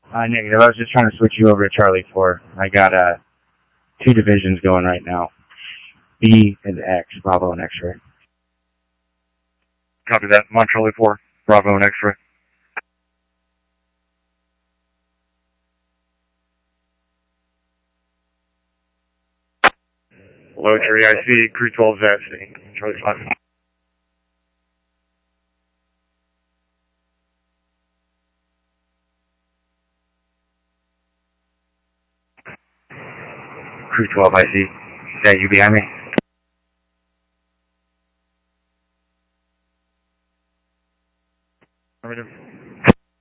Negative. I was just trying to switch you over to Charlie 4. I got two divisions going right now. B and X, Bravo and X-ray. Copy that. I'm on Charlie 4, Bravo and X-ray. Hello, Jerry IC, Crew 12's at Charlie 5. Crew 12 IC. Is that you behind me?